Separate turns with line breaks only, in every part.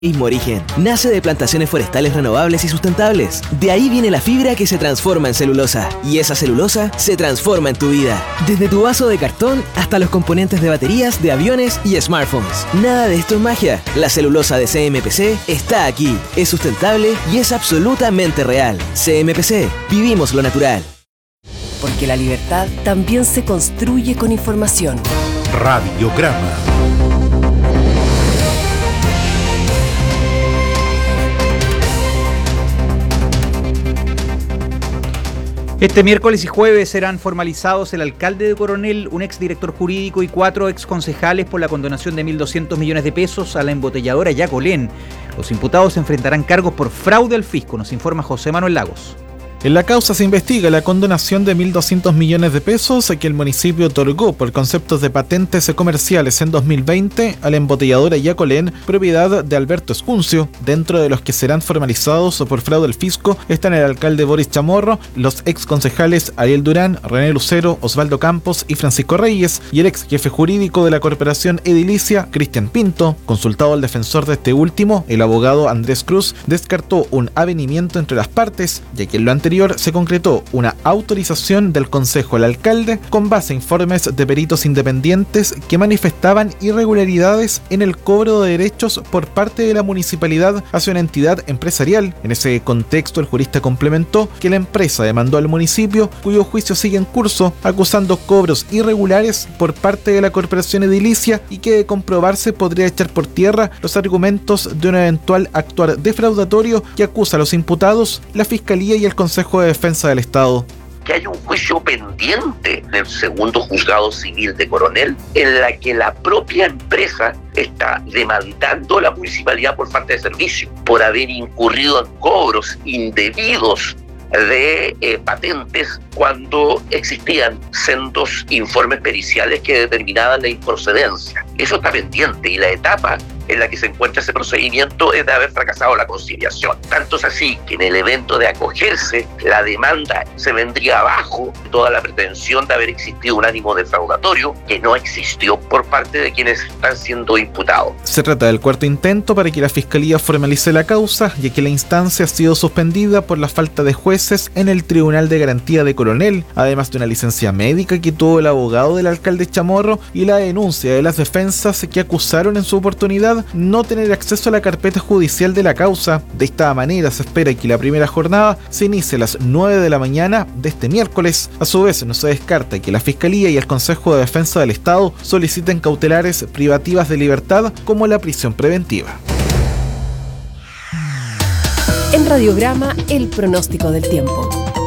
Mismo origen. Nace de plantaciones forestales renovables y sustentables. De ahí viene la fibra que se transforma en celulosa. Y esa celulosa se transforma en tu vida. Desde tu vaso de cartón hasta los componentes de baterías, de aviones y smartphones. Nada de esto es magia. La celulosa de CMPC está aquí. Es sustentable y es absolutamente real. CMPC. Vivimos lo natural.
Porque la libertad también se construye con información.
Radiograma.
Este miércoles y jueves serán formalizados el alcalde de Coronel, un exdirector jurídico y 4 exconcejales por la condonación de 1.200 millones de pesos a la embotelladora Yacolén. Los imputados enfrentarán cargos por fraude al fisco, nos informa José Manuel Lagos.
En la causa se investiga la condonación de 1.200 millones de pesos que el municipio otorgó por conceptos de patentes comerciales en 2020 a la embotelladora Yacolén, propiedad de Alberto Escuncio. Dentro de los que serán formalizados por fraude al fisco están el alcalde Boris Chamorro, los exconcejales Ariel Durán, René Lucero, Osvaldo Campos y Francisco Reyes, y el ex jefe jurídico de la corporación edilicia, Cristian Pinto. Consultado al defensor de este último, el abogado Andrés Cruz descartó un avenimiento entre las partes, ya que en lo anterior se concretó una autorización del Consejo al alcalde con base a informes de peritos independientes que manifestaban irregularidades en el cobro de derechos por parte de la municipalidad hacia una entidad empresarial. En ese contexto, el jurista complementó que la empresa demandó al municipio, cuyo juicio sigue en curso, acusando cobros irregulares por parte de la corporación edilicia y que, de comprobarse, podría echar por tierra los argumentos de un eventual actuar defraudatorio que acusa a los imputados, la Fiscalía y el Consejo de Defensa del Estado.
Que hay un juicio pendiente en el segundo juzgado civil de Coronel, en la que la propia empresa está demandando a la municipalidad por falta de servicio, por haber incurrido en cobros indebidos de patentes cuando existían sendos informes periciales que determinaban la improcedencia. Eso está pendiente y la etapa en la que se encuentra ese procedimiento es de haber fracasado la conciliación. Tanto es así que en el evento de acogerse, la demanda se vendría abajo toda la pretensión de haber existido un ánimo defraudatorio que no existió por parte de quienes están siendo imputados.
Se trata del cuarto intento para que la Fiscalía formalice la causa, ya que la instancia ha sido suspendida por la falta de jueces en el Tribunal de Garantía de Coronel, además de una licencia médica que tuvo el abogado del alcalde Chamorro y la denuncia de las defensas que acusaron en su oportunidad no tener acceso a la carpeta judicial de la causa. De esta manera se espera que la primera jornada se inicie a las 9 de la mañana de este miércoles. A su vez, no se descarta que la Fiscalía y el Consejo de Defensa del Estado soliciten cautelares privativas de libertad como la prisión preventiva.
En Radiograma, el pronóstico del tiempo.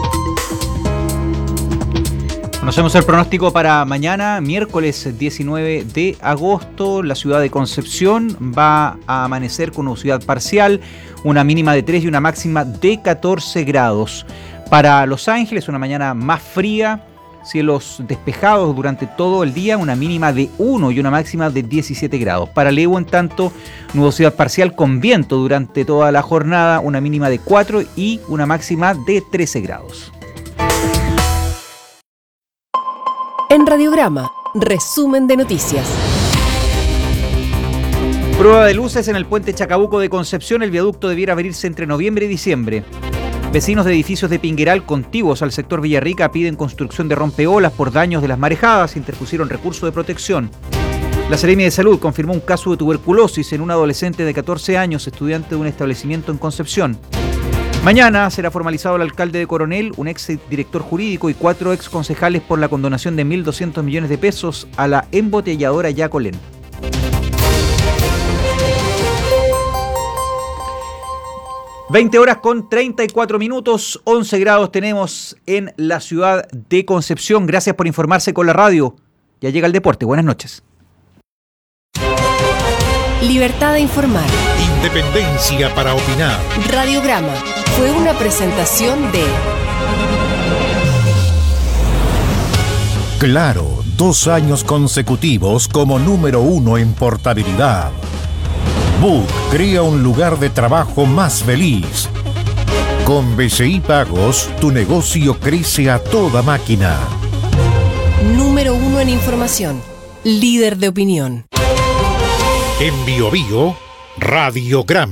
Conocemos el pronóstico para mañana, miércoles 19 de agosto. La ciudad de Concepción va a amanecer con nubosidad parcial, una mínima de 3 y una máxima de 14 grados. Para Los Ángeles, una mañana más fría, cielos despejados durante todo el día, una mínima de 1 y una máxima de 17 grados. Para Lego, en tanto, nubosidad parcial con viento durante toda la jornada, una mínima de 4 y una máxima de 13 grados.
En Radiograma, resumen de noticias.
Prueba de luces en el puente Chacabuco de Concepción. El viaducto debiera abrirse entre noviembre y diciembre. Vecinos de edificios de Pingueral contiguos al sector Villarrica piden construcción de rompeolas por daños de las marejadas. Interpusieron recurso de protección. La Seremi de Salud confirmó un caso de tuberculosis en un adolescente de 14 años, estudiante de un establecimiento en Concepción. Mañana será formalizado el alcalde de Coronel, un ex director jurídico y 4 ex concejales por la condonación de 1.200 millones de pesos a la embotelladora Yacolén. (20:34), 11 grados tenemos en la ciudad de Concepción. Gracias por informarse con la radio. Ya llega el deporte. Buenas noches.
Libertad de informar.
Independencia para opinar.
Radiograma fue una presentación de
Claro, 2 años consecutivos como número 1 en portabilidad. Book crea un lugar de trabajo más feliz. Con BCI Pagos, tu negocio crece a toda máquina.
Número 1 en información. Líder de opinión.
En Biobío, Radiograma.